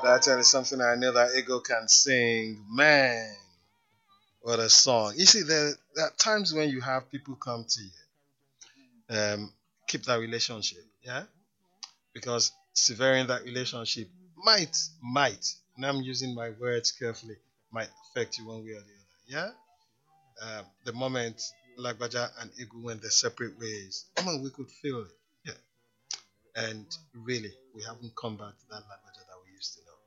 I tell you something I know that Ego can sing. Man, what a song. You see, there are times when you have people come to you, keep that relationship, yeah? Because severing that relationship might, and I'm using my words carefully, might affect you one way or the other, yeah? The moment Lagbaja and Ego went their separate ways, we could feel it, yeah. And really, we haven't come back to that Lagbaja that we used to know.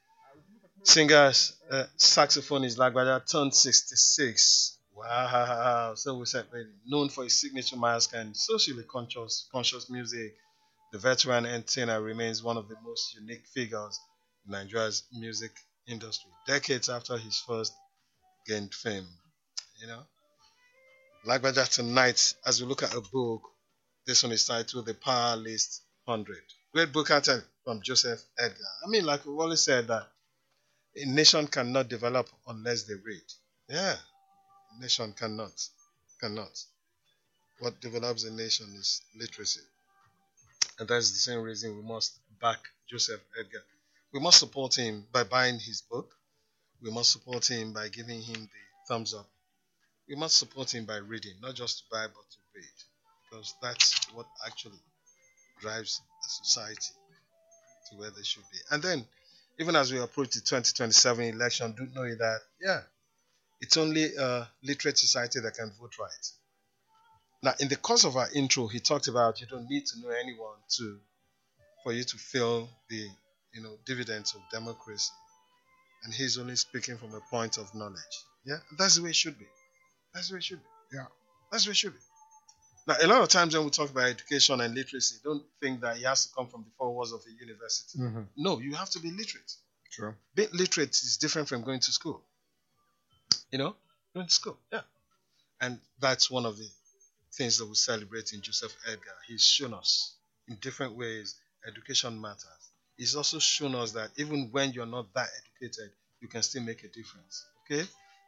Singers, saxophonist Lagbaja turned 66. Wow. So we said, really, known for his signature mask and socially conscious music, the veteran entertainer remains one of the most unique figures in Nigeria's music industry, decades after his first gained fame. You know, Lagbaja tonight, as we look at a book, this one is titled The Power List 100. Great book title from Joseph Edgar. I mean, like we always said that a nation cannot develop unless they read. Yeah, a nation cannot. What develops a nation is literacy. And that's the same reason we must back Joseph Edgar. We must support him by buying his book. We must support him by giving him the thumbs up. We must support him by reading, not just to buy, but to read. Because that's what actually drives a society to where they should be. And then, even as we approach the 2027 election, do know that, yeah, it's only a literate society that can vote right. Now, in the course of our intro, he talked about you don't need to know anyone for you to feel the dividends of democracy, and he's only speaking from a point of knowledge. Yeah, that's the way it should be. That's the way it should be. Yeah, that's the way it should be. Now, a lot of times when we talk about education and literacy, don't think that it has to come from the four walls of a university. Mm-hmm. No, you have to be literate. True. Being literate is different from going to school. Going to school, yeah. And that's one of the things that we celebrate in Joseph Edgar. He's shown us in different ways education matters. He's also shown us that even when you're not that educated, you can still make a difference. Okay?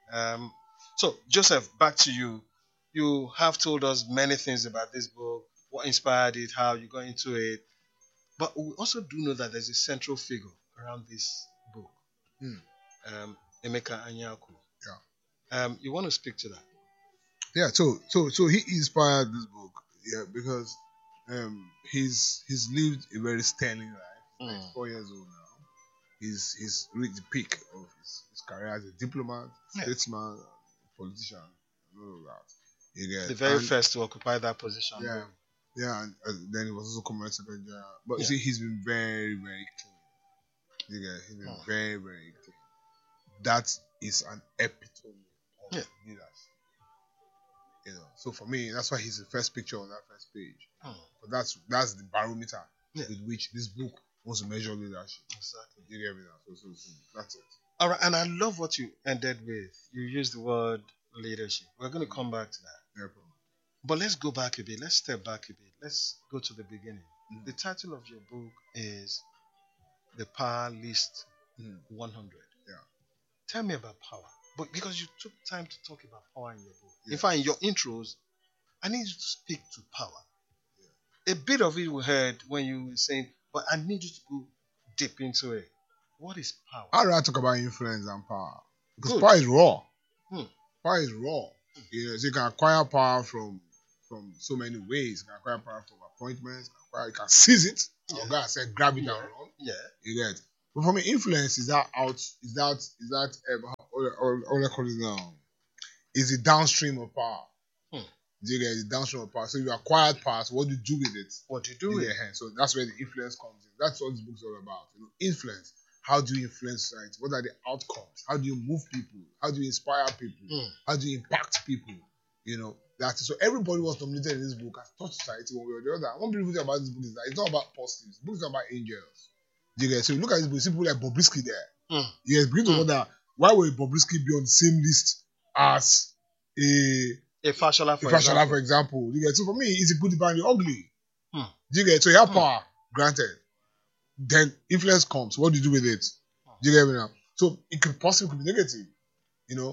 So, Joseph, back to you. You have told us many things about this book, what inspired it, how you got into it. But we also do know that there's a central figure around this book, Emeka Anyaoku. Yeah. You want to speak to that? Yeah, so he inspired this book, yeah, because he's lived a very sterling life. He's 4 years old now. He's reached the peak of his career as a diplomat, statesman, politician, and all of that. The very first to occupy that position. Yeah, yeah, and then he was also Commerce Secretary General. But you see, he's been very, very clean. He's been very, very clean. That is an epitome of leadership. So for me, that's why he's the first picture on that first page. But that's the barometer with which this book wants to measure leadership. Exactly. You get me now? So that's it. All right, and I love what you ended with. You used the word leadership. We're going to come back to that. No problem. But let's go back a bit. Let's step back a bit. Let's go to the beginning. The title of your book is The Power List 100. Yeah. Tell me about power. But because you took time to talk about power in your book. In fact, in your intros, I need you to speak to power. Yeah. A bit of it we heard when you were saying, but I need you to go deep into it. What is power? I'd rather talk about influence than power. Because power is raw. Power is raw. So you can acquire power from so many ways. You can acquire power from appointments. You can seize it. Or God said, grab it and run. Yeah. You get. But for me, influence is that all I call it now is the downstream of power. You get the downstream of power. So you acquired power. So what do you do with it? What do you do with it? So that's where the influence comes in. That's what this book's all about. Influence. How do you influence society? What are the outcomes? How do you move people? How do you inspire people? How do you impact people? So everybody was nominated in this book has touched society one way or the other. One beautiful thing about this book is that it's not about positives. The book is not about angels. You get. So you look at this book, you see people like Bobrisky there. Yes, begin to wonder why would Bobrisky be on the same list as a Fashola, for example. You get. So for me, it's a good, bad, and the ugly. You get. So you have power, granted. Then influence comes. What do you do with it? Do you get me now? So it could possibly be negative.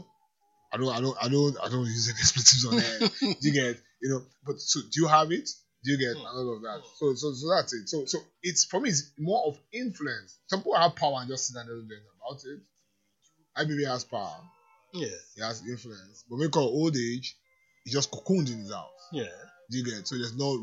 I don't use any expletives on there. Do you get? But so do you have it? Do you get and all of that? So that's it. So it's for me, it's more of influence. Some people have power and just sit and don't do anything about it. IBB has power. Yeah. He has influence. But when we call old age, he's just cocooned in his house. Yeah. Do you get? So there's no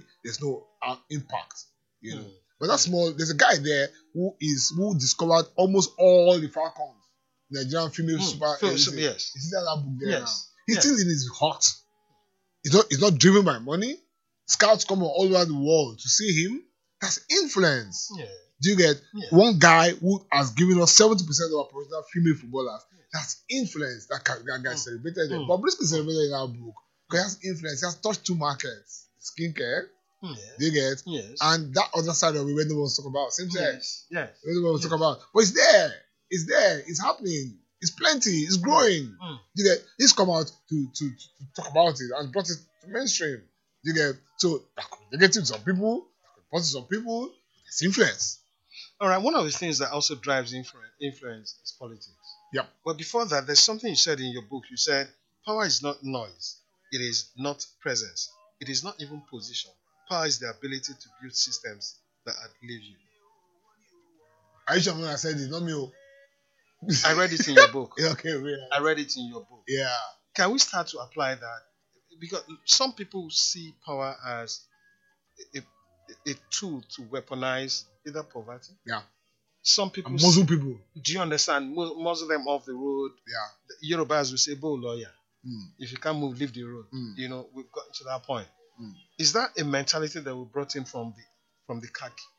impact, you know. But that's small. There's a guy there who discovered almost all the Falcons, Nigerian female super. Yes. Is that book there now? Yes. He's still in his heart. It's not driven by money. Scouts come all over the world to see him. That's influence. Yeah. Do you get? Yeah. One guy who has given us 70% of our professional female footballers. That's influence. That guy celebrated. Bobrisky celebrated in our book. Because he has influence. He has touched 2 markets. Skincare. Yes. Do you get? Yes. And that other side of it, when no one's talking about. Same thing. Yes. When no one's talking about. But it's there. It's there. It's happening. It's plenty. It's growing. Do you get? He's come out to talk about it and brought it to mainstream. Do you get? So, negative to some people, positive to some people. It's influence. All right. One of the things that also drives influence is politics. Yeah. But before that, there's something you said in your book. You said power is not noise. It is not presence. It is not even position. Power is the ability to build systems that outlive you. Are you sure when I said it? Not me. I read it in your book. Okay, really. I read it in your book. Yeah. Can we start to apply that? Because some people see power as a tool to weaponize either poverty. Yeah. Some people muzzle people. Do you understand? Muzzle them off the road. Yeah. The Yorubas will say, "Bo lawyer. If you can't move, leave the road." You know, we've gotten to that point. Is that a mentality that we brought in from the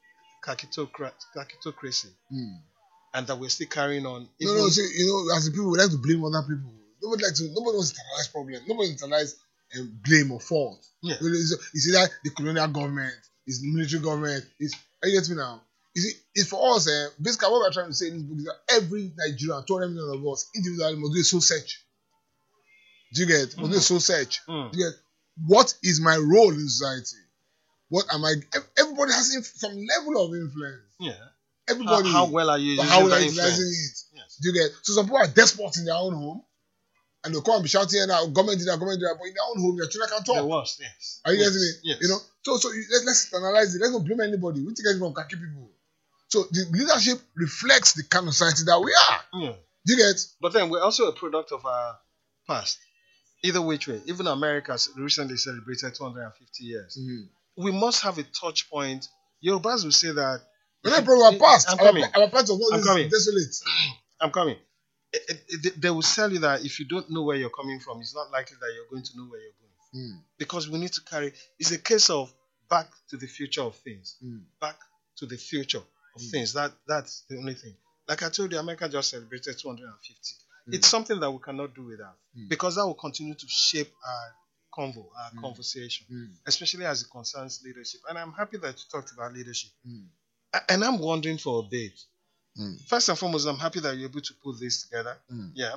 kakitocracy, and that we're still carrying on? No. See, as the people, we like to blame other people. Nobody wants to internalize problem. Nobody internalize blame or fault. Yeah. You see that the colonial government, is military government. Are you getting me now? You see, it's for us. Basically, what we're trying to say in this book is that every Nigerian, 200 million of us, individually must do a soul search. Do you get? Must do a soul search. Do you get? What is my role in society? What am I? Everybody has some level of influence. Yeah. Everybody. How well are you using it? Yes. Do you get? So some people are despots in their own home, and they'll come and be shouting, government did that, but in their own home, their children can't talk. The worst, yes. Are you getting me? Yes. You know? So let's analyze it. Let's not blame anybody. We take it from khaki people. So the leadership reflects the kind of society that we are. Yeah. Do you get? But then we're also a product of our past. Either which way. Even America recently celebrated 250 years. We must have a touch point. Yorubas will say that. We're not proud of our past. Our past was not desolate. I'm coming. They will tell you that if you don't know where you're coming from, it's not likely that you're going to know where you're going. Because we need to carry. It's a case of back to the future of things. Back to the future of things. That's the only thing. Like I told you, America just celebrated 250. It's something that we cannot do without. Because that will continue to shape our conversation. Especially as it concerns leadership. And I'm happy that you talked about leadership. And I'm wondering for a bit. First and foremost, I'm happy that you're able to put this together. Yeah.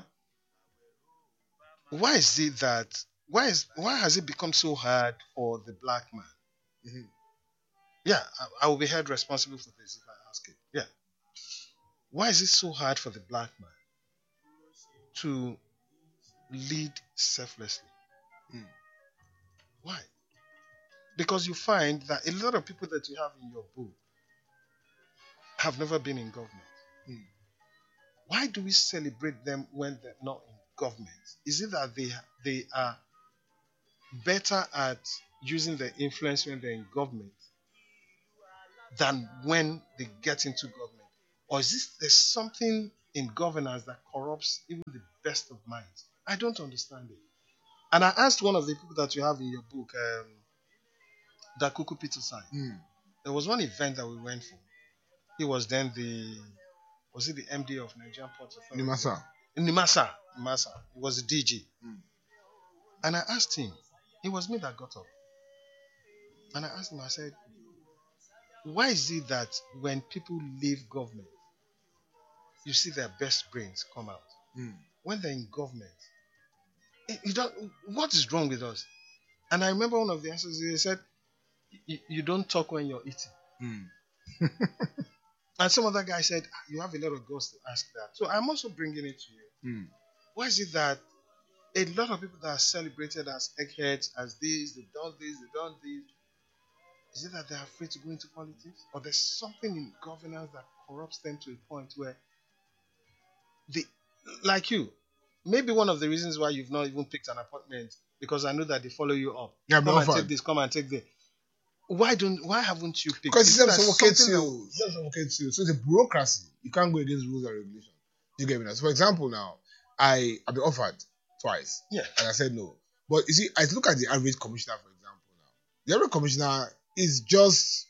Why is it that why has it become so hard for the black man? Yeah, I will be held responsible for this if I ask it. Yeah. Why is it so hard for the black man to lead selflessly? Why? Because you find that a lot of people that you have in your book have never been in government. Why do we celebrate them when they're not in government? Is it that they are better at using their influence when they're in government than when they get into government? Or is this there's something in governance that corrupts even the best of minds? I don't understand it. And I asked one of the people that you have in your book, Dakuku Peterson. There was one event that we went for. He was then was it the MD of Nigerian Port Authority? Nimasa. He was the DG. And I asked him, it was me that got up. And I asked him, I said, why is it that when people leave government, you see their best brains come out? When they're in government, what is wrong with us? And I remember one of the answers, he said, you don't talk when you're eating. And some other guy said, you have a lot of guts to ask that. So I'm also bringing it to you. Why is it that a lot of people that are celebrated as eggheads, as this, they've done this, Is it that they're afraid to go into politics? Or there's something in governance that corrupts them to a point where they, like you, maybe one of the reasons why you've not even picked an appointment because I know that they follow you up. Yeah, be Come and take offered. this, come and take that. Why haven't you picked? Because Is system there suffocates something you. System suffocates you. So it's a bureaucracy. You can't go against rules and regulations. You get me now? So for example now, I've been offered twice. Yeah. And I said no. But you see, I look at the average commissioner, for example, now. The average commissioner is just,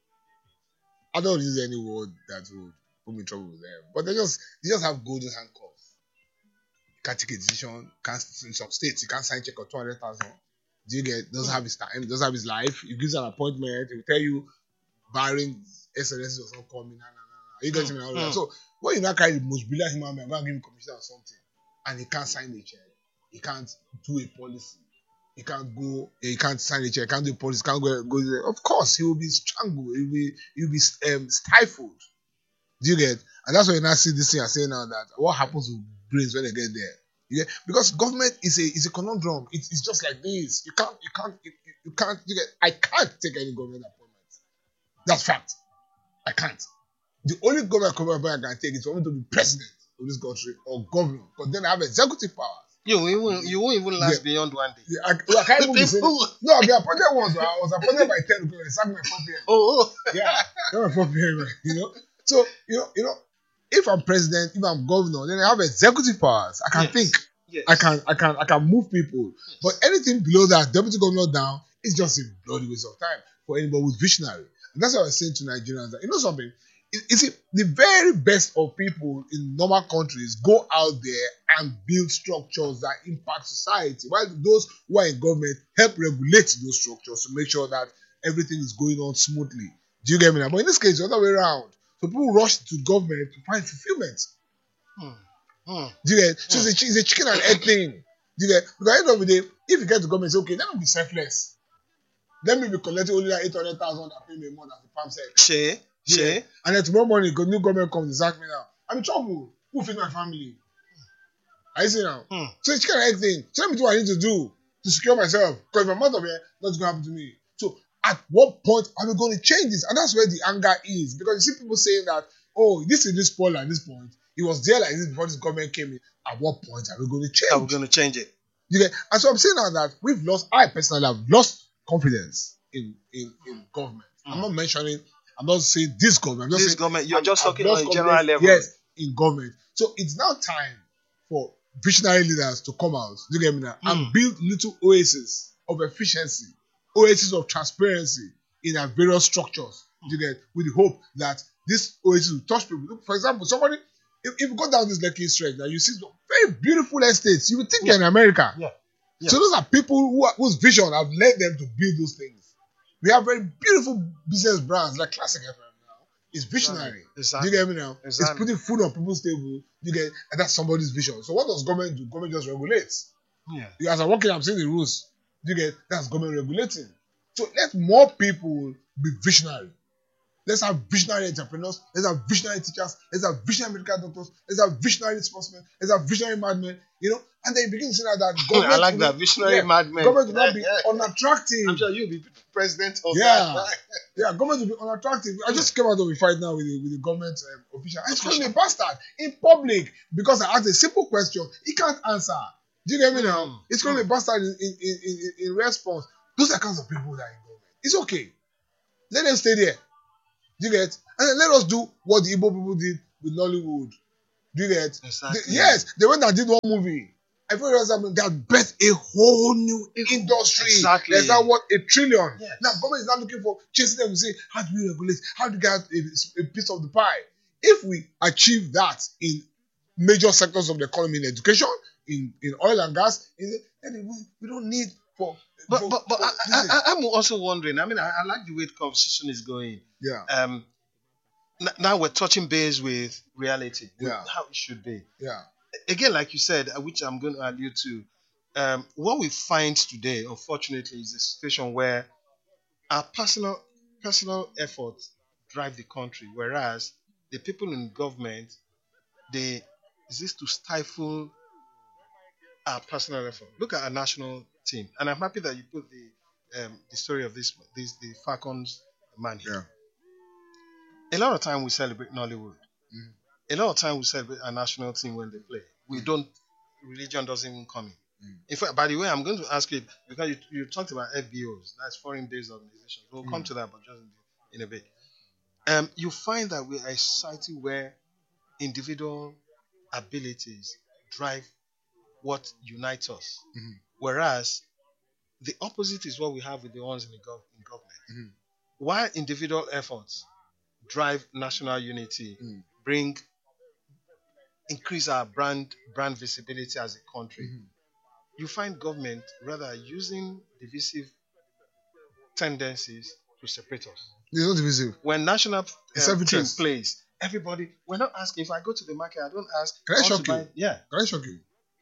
I don't use any word that would put me in trouble with them. But they just have golden handcuffs. You can't take a decision, can't in some states, you can't sign check for 200,000. Do you get, doesn't have his time, doesn't have his life. You give an appointment, he will tell you barring SLS was not coming, You get me all that. So when you now carry the most brilliant human being, I'm gonna give him commissioner or something, and he can't sign the check, he can't do a policy, he can't go, he can't sign a check, can't do a policy, can't go there. Of course, he will be strangled, he'll be stifled. Do you get? And that's why you now see this thing I say now that what happens with brains when they get there. Yeah, because government is a conundrum. It's just like this. You can't. You get. I can't take any government appointment. That's fact. I can't. The only government appointment I can take is for me to be president of this country or governor, because then I have executive powers. You won't even last beyond one day. Yeah, I can't even be saying, no, I've been appointed once. I was appointed by 10 o'clock. They sacked me at 4 p.m. Oh. Yeah, they were 4 p.m. You know. So if I'm president, if I'm governor, then I have executive powers. I can think. Yes. I can move people. Yes. But anything below that, deputy governor down, is just a bloody waste of time for anybody who's visionary. And that's what I was saying to Nigerians. That, you know something? You see, the very best of people in normal countries go out there and build structures that impact society, while those who are in government help regulate those structures to make sure that everything is going on smoothly. Do you get me now? But in this case, the other way around. So people rush to government to find fulfillment. Do you get? So it's a chicken and egg thing. Do you get? Because at the end of the day, if you get to government, say, okay, let me be selfless. Let me be collecting only like 800,000 that pay me a month as the farm said. Share. And then tomorrow morning, the new government comes to sack me now. I'm in trouble. Who feed my family? Are you see now? So it's chicken and egg thing. So let me do what I need to do to secure myself. Because if I'm out of here, nothing's going to happen to me. So at what point are we going to change this? And that's where the anger is. Because you see people saying that, oh, this is this spoiler at this point. It was there like this before this government came in. At what point are we going to change? Are we going to change it? You get? And so I'm saying now that I personally have lost confidence in government. I'm not saying this government. I'm just saying government. You're just talking on a general level. Yes, in government. So it's now time for visionary leaders to come out. Do you get me now? And build little oases of efficiency, oases of transparency in our various structures. Do you get? With the hope that this oasis will touch people. Look, for example, somebody, if you go down this Lekki Stretch, now you see some very beautiful estates. You would think you're in America. Yeah. So those are people whose vision have led them to build those things. We have very beautiful business brands like Classic FM now. It's visionary. Exactly. Do you get me now? Exactly. It's putting food on people's table. You get, and that's somebody's vision. So what does government do? Government just regulates. Yeah. As I'm working, I'm seeing the rules. Do you get? That's government regulating. So let more people be visionary. Let's have visionary entrepreneurs. Let's have visionary teachers. Let's have visionary medical doctors. Let's have visionary sportsmen. Let's have visionary madmen. And then you begin to see that government. I like that visionary madmen. Government will not be unattractive. I'm sure you'll be president of that. Yeah, government will be unattractive. I just came out of a fight now with the government official. It's calling me a bastard in public because I asked a simple question. He can't answer. Do you get me now? It's calling me a bastard in response. Those are kinds of people that are in government. It's okay. Let them stay there. Do you get? And then let us do what the Igbo people did with Nollywood. Do you get? Exactly. Yes, they went and did one movie. I feel like that birthed a whole new industry. Exactly. There's now what, $1 trillion. Yes. Now government is not looking for chasing them to say, how do we regulate? How do we get a piece of the pie? If we achieve that in major sectors of the economy, in education, in oil and gas, then we don't need for. But I'm also wondering. I mean, I like the way the conversation is going. Yeah. Now we're touching base with reality. With Yeah. how it should be. Yeah. Again, like you said, which I'm going to allude to, what we find today, unfortunately, is a situation where our personal efforts drive the country, whereas the people in government, they exist to stifle our personal effort. Look at our national team, and I'm happy that you put the story of the Falcons man here. Yeah. A lot of time we celebrate Nollywood. Mm. A lot of time we celebrate our national team when they play. We don't. Religion doesn't even come in. In fact, by the way, I'm going to ask you because you talked about FBOs, that's foreign based organizations. We'll come to that, but just in a bit. You find that we are a society where individual abilities drive what unites us, whereas the opposite is what we have with the ones in government. While individual efforts drive national unity, increase our brand visibility as a country, you find government rather using divisive tendencies to separate us. It's not divisive. When national team plays, everybody, we're not asking. If I go to the market, I don't ask. Can I shock you? Yeah. Can I shock you?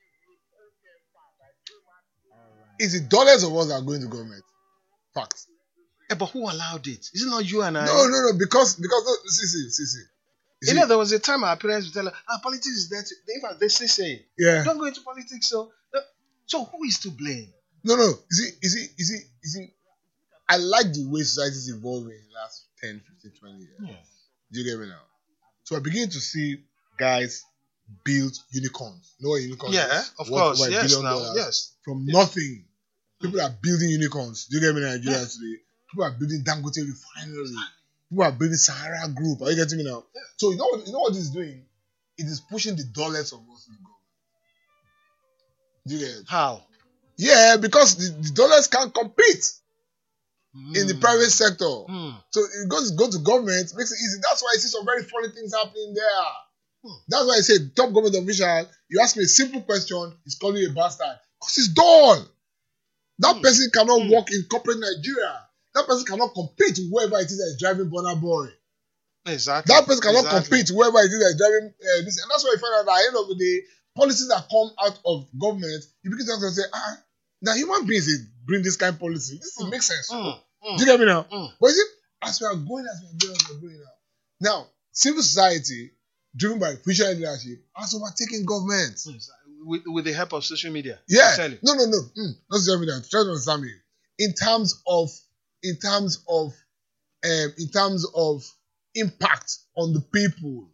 It's the dollars of us that are going to government. Fact. But who allowed it? Is it not you and I? No. Because see. You know, there was a time our parents would tell us, politics is dirty. In fact, they say it. Yeah. Don't go into politics. So who is to blame? No. You see, I like the way society is evolving in the last 10, 15, 20 years. Yeah. Do you get me now? So I begin to see guys build unicorns. You know what unicorns is? Yeah, of course. Yes, now. Yes. From nothing. People are building unicorns. Do you get me, Nigeria today? People are building Dangote Refinery. People are building Sahara Group. Are you getting me now? Yeah. So you know what it's doing? It is pushing the dollars of us to the government. Do you get it? How? Yeah, because the dollars can't compete in the private sector. So it go to government, makes it easy. That's why I see some very funny things happening there. That's why I say top government official, you ask me a simple question, he's calling you a bastard. Because it's dull. That person cannot work in corporate Nigeria. That person cannot compete with whoever it is that is driving Burna Boy. Exactly. That person cannot compete with whoever it is that is driving this. And that's why you find out that at the end of the day, policies that come out of government, you begin to say, now human beings bring this kind of policy. This makes sense. Do you get me now? But you see, as we are going now, civil society, driven by visionary leadership, has overtaken government. With the help of social media. Yeah. No. Not social media. Try to understand me. In terms of impact on the people.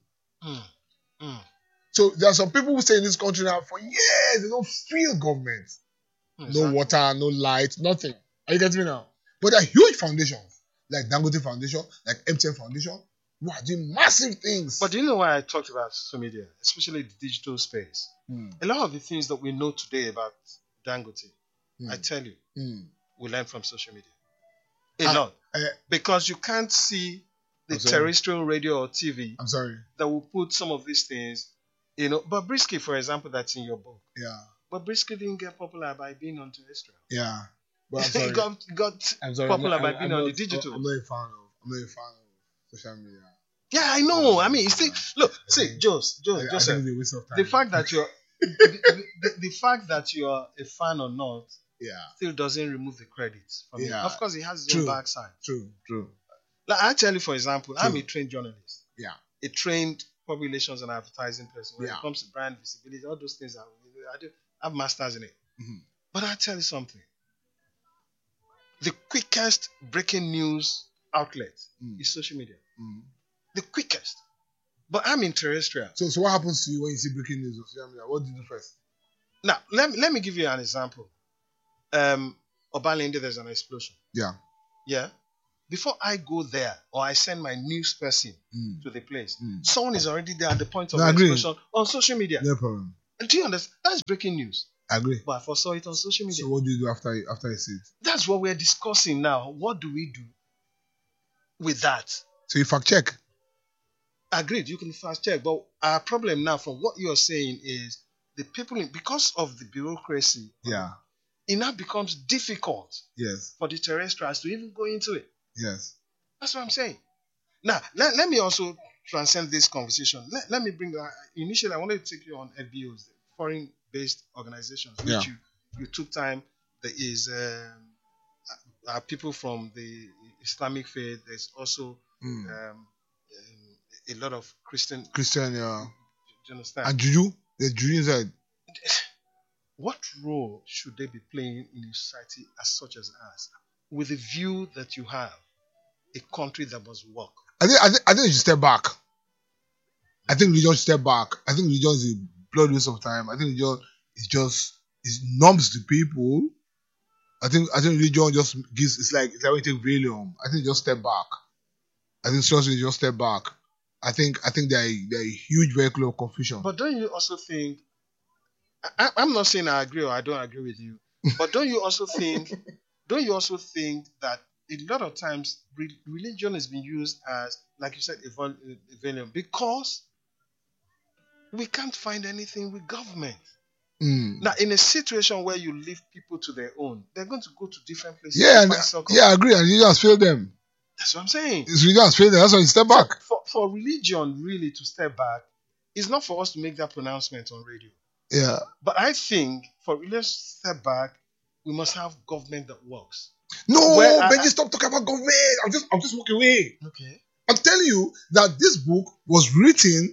So there are some people who stay in this country now for years, they don't feel government. Exactly. No water, no light, nothing. Are you getting me now? But there are huge foundations, like Dangote Foundation, like MTN Foundation, who are doing massive things. But do you know why I talked about social media, especially the digital space? A lot of the things that we know today about Dangote, I tell you, we learn from social media. A lot. Because you can't see the terrestrial radio or TV that will put some of these things, But Brisky, for example, that's in your book. Yeah. But Brisky didn't get popular by being on terrestrial. Yeah. But I'm sorry. He got popular by being on the digital. I'm not a fan of social media. Yeah, I know. I mean, you see, look, Joseph, the fact that you're the fact that you're a fan or not, still doesn't remove the credit from it. Of course, it has its own backside. True. Like I tell you, for example, I'm a trained journalist. Yeah. A trained public relations and advertising person. When it comes to brand visibility, all those things, I have masters in it. But I tell you something. The quickest breaking news outlet is social media. The quickest. But I'm in terrestrial. So what happens to you when you see breaking news on social media? What do you do first? Now, let me give you an example. Obalende, there's an explosion. Yeah. Yeah. Before I go there or I send my news person to the place, someone is already there at the point of explosion on social media. No problem. And do you understand? That's breaking news. I agree. But I foresaw it on social media. So what do you do after you see it? That's what we're discussing now. What do we do with that? So you fact check. Agreed, you can fast check. But our problem now, from what you're saying, is the people, because of the bureaucracy, it now becomes difficult for the terrestrials to even go into it. Yes. That's what I'm saying. Now, let me also transcend this conversation. Let me bring initially I wanted to take you on FBOs, the foreign-based organizations, which you took time. There is people from the Islamic faith. There's also a lot of Christian, yeah. Do you understand? And Juju? The Juju inside. What role should they be playing in a society as such as ours? with the view that you have, a country that must work. I think you should step back. I think religion should step back. I think religion is a blood waste of time. I think religion is numbs to people. I think religion just gives, it's like when you take Valium. I think just step back. I think seriously just step back. I think they're a huge vehicle of confusion. But don't you also think, I'm not saying I agree or I don't agree with you, but don't you also think that a lot of times religion has been used as, like you said, a Valium, because we can't find anything with government. Now, in a situation where you leave people to their own, they're going to go to different places. I agree. And religion has failed them. That's what I'm saying. Religion has failed them. That's why you step back. For religion really to step back, it's not for us to make that pronouncement on radio. Yeah. But I think for religion to step back, we must have government that works. No, Benji, stop talking about government. I'll just walk away. Okay. I'm telling you that this book was written,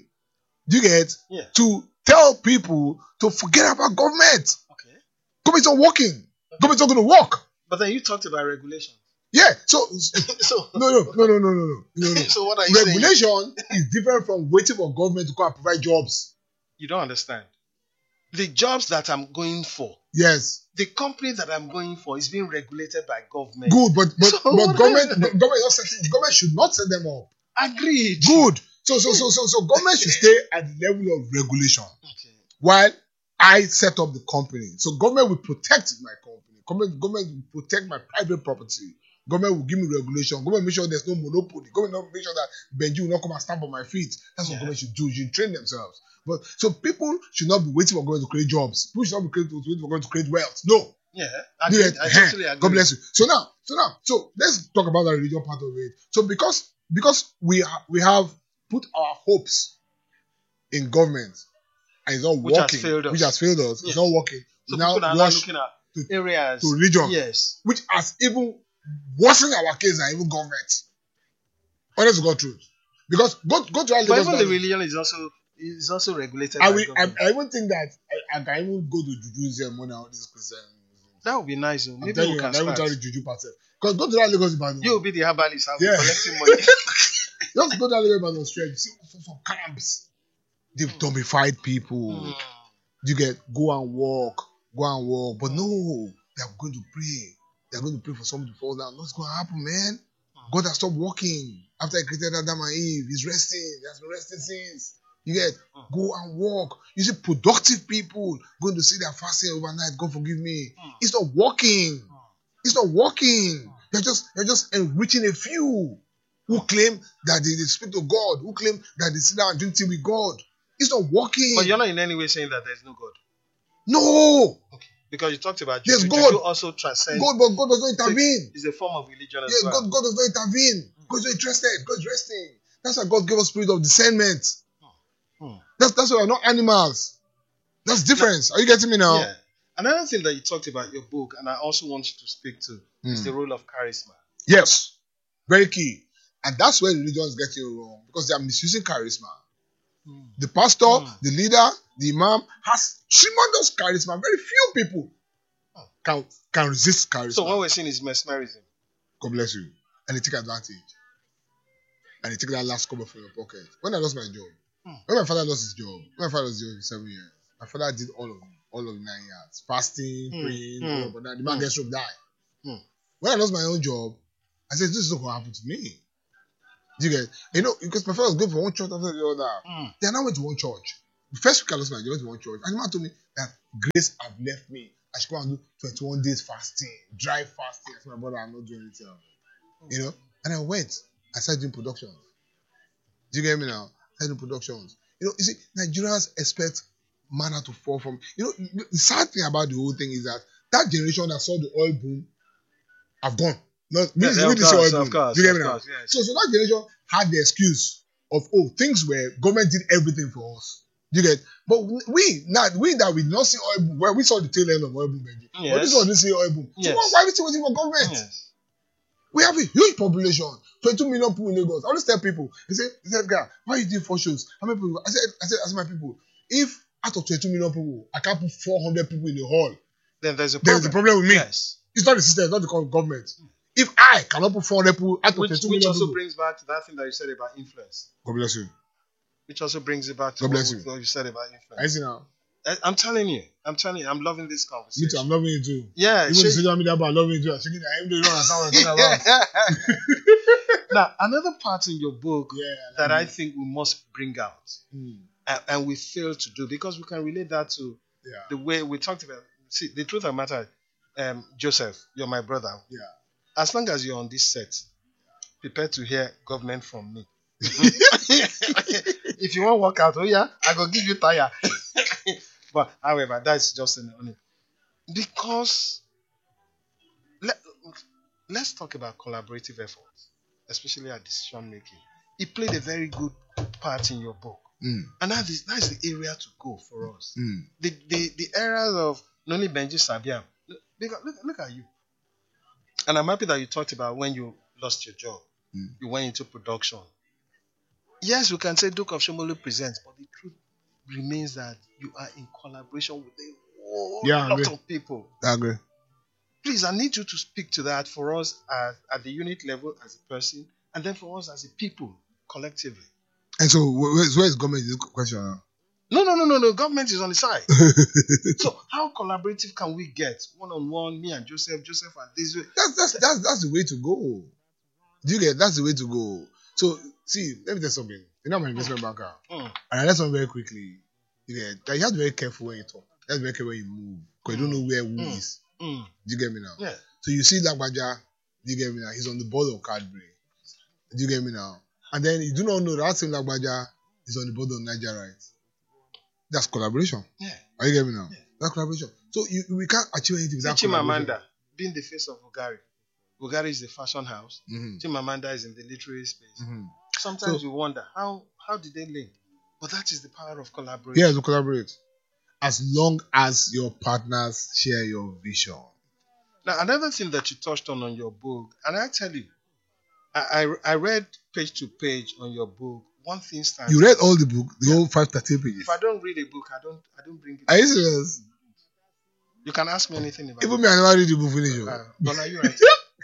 to tell people to forget about government. Okay. Government's not working. Okay. Government's not going to work. But then you talked about regulation. Yeah. So no. So what are you saying? Regulation is different from waiting for government to come and provide jobs. You don't understand. The jobs that I'm going for. Yes. The company that I'm going for is being regulated by government. Good, but government should not set them up. Agreed. Good. So government should stay at the level of regulation. Okay. While I set up the company. So government will protect my company. Government will protect my private property. Government will give me regulation. Government will make sure there's no monopoly. Government will make sure that Benji will not come and stamp on my feet. That's what government should do. You should train themselves. But so people should not be waiting for government to create jobs. People should not be waiting for government to create wealth. No. Yeah. I totally agree. God bless you. So let's talk about the religion part of it. So because we have put our hopes in government and it's not working, which has failed us. Yes. It's not working. So now people are now looking at areas to religion, yes, which has even worsened our case than even government. Honest to God truth, because go to our but even the religion is also regulated by government. I even think that I can even go to Judaism when all these Christians. That would be nice. Maybe we can start. Try the Juju part. Because go to that Lagos Ibadan. You will be the herbalist. I'll be collecting money. Just go to that Lagos Ibadan straight. See some camps. They've zombified people. You get go and walk. But no, they're going to pray. They're going to pray for someone to fall down. What's going to happen, man? God has stopped working after He created Adam and Eve. He's resting. He has been resting since. You get go and walk. You see, productive people going to see their fasting overnight. God forgive me. It's not working. It's not working. You're just enriching a few who claim that they speak to God, who claim that they sit down and drink tea with God. It's not working. But you're not in any way saying that there's no God. No. Okay. Because you talked about Juju. Yes, God. Juju also transcends. God, but God does not intervene. It's a form of religion as well. God does not intervene. God is not interested. God is resting. That's why God gave us spirit of discernment. That's why we're not animals. That's difference. Are you getting me now? Yeah. Another thing that you talked about in your book, and I also want you to speak to, is the role of charisma. Yes. Very key. And that's where religion is getting wrong, because they are misusing charisma. The pastor, the leader, the imam has tremendous charisma. Very few people can resist charisma. So what we're seeing is mesmerism. God bless you. And they take advantage. And they take that last cover from your pocket. When I lost my job, when my father lost his job, when my father was in 7 years, my father did all of 9 years. Fasting, praying, but the man gets stroke, die. When I lost my own job, I said, this is not going to happen to me. Do you get? Because my father was going from one church after the other. Then I went to one church. The first week I lost my job, I went to one church. And the man told me that grace have left me. I should go and do 21 days fasting, dry fasting. I said, my brother, I'm not doing anything. And I went. I started doing productions. Do you get me now? I started doing productions. You see, Nigerians expect manna to fall from. The sad thing about the whole thing is that generation that saw the oil boom have gone. Of course. You get me now? Yes. So that generation had the excuse of, things where government did everything for us. You get? But we that we did not see oil boom, well, we saw the tail end of oil boom, Benji. Yes. But this one didn't see oil boom. So why are we still waiting for government? Yes. We have a huge population, 22 million people in Lagos. I always tell people, they said, "Guy, why are you doing 4 shows? How many people?" I said, my people, if out of 22 million people, I can't put 400 people in the hall, then there's a problem with me. Yes. It's not the system, it's not the government. If I cannot put 400 people out of Which 22 million also people, brings back to that thing that you said about influence. God bless you. Which also brings it back to God bless you. what you said about influence. I see now. I'm telling you, I'm loving this conversation. Me too, I'm loving it too. Yeah. Even the social media, but I'm loving it too. I'm shaking the hand, don't understand what I'm talking about. Now, another part in your book that I it. think we must bring out, and we fail to do, because we can relate that to the way we talked about. See, the truth of the matter, Joseph, you're my brother. Yeah. As long as you're on this set, prepare to hear government from me. If you want to work out, I go give you tire. But however, that's just an honor. Because let's talk about collaborative efforts, especially at decision making. It played a very good part in your book. And that's the area to go for us. The areas of not only Benji Sabiam. Look at you. And I'm happy that you talked about when you lost your job. You went into production. Yes, we can say Duke of Shomolu presents, but the truth remains that you are in collaboration with a whole lot of people. I agree. Please, I need you to speak to that for us at the unit level as a person, and then for us as a people collectively. And so, where is government? Is the question now? No. Government is on the side. So, how collaborative can we get one-on-one? Me and Joseph and this way. That's the way to go. Do you get? That's the way to go. So, see, let me tell you something. You know, I'm an investment banker, and I learned something very quickly. You get that you have to be very careful when you talk. You have to be very careful when you move, because you don't know where who is. Do you get me now? Yeah. So you see Lagbaja, do you get me now? He's on the board of Cadbury. Do you get me now? And then you do not know that same Lagbaja is on the board of Niger Rights. That's collaboration. Yeah. Are you getting me now? Yeah. That's collaboration. So we can't achieve anything without collaboration. Chimamanda being the face of Bulgari. Bulgari is the fashion house. Chimamanda is in the literary space. Sometimes you wonder how did they link? But that is the power of collaboration. Yeah, to collaborate. As long as your partners share your vision. Now, another thing that you touched on your book, and I tell you, I read page to page on your book. One thing stands. You read all the book, the whole 530 pages. If I don't read a book, I don't bring it. Are you serious? You can ask me anything about it. Even me, I never read the book finish. But are you right?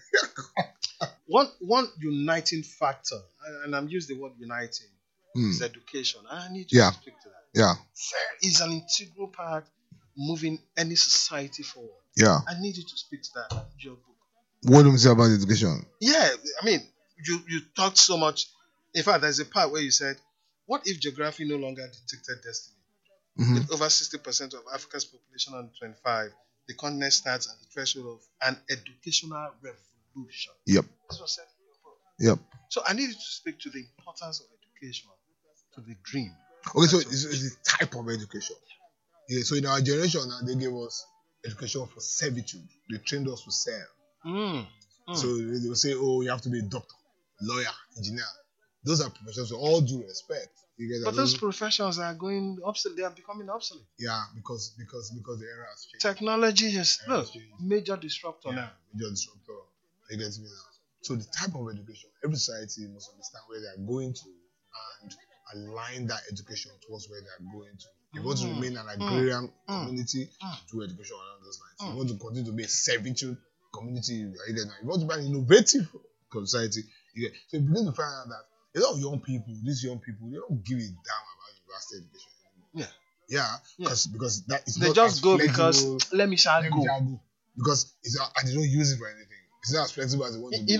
One uniting factor, and I'm using the word uniting, is education. And I need you to speak to that. Yeah. It's an integral part moving any society forward. Yeah. I need you to speak to that in your book. What do you say about education? Yeah, I mean, you talked so much. In fact, there's a part where you said, what if geography no longer dictated destiny? With over 60% of Africa's population under 25, the continent stands at the threshold of an educational revolution. Yep. That's what I said in your book. Yep. So I need you to speak to the importance of education, to the dream. Okay, so it's the type of education. Yeah, so in our generation now, they gave us education for servitude. They trained us to serve. So they will say, oh, you have to be a doctor, lawyer, engineer. Those are professions with all due respect. But those professions are going obsolete. They are becoming obsolete. Yeah, because the era has changed. Technology is major disruptor now. Major disruptor. You get me now. So the type of education, every society must understand where they are going to and align that education towards where they are going to. If you want to remain an agrarian community, do education along those lines. If you want to continue to be a servitude community, you get now. If you want to be an innovative society, you get. So you begin to find out that a lot of young people, these young people, they don't give a damn about university education anymore. Because that is they not just as go flexible. because let me go. Because it's not, and they don't use it for anything. It's not as flexible as they want to be.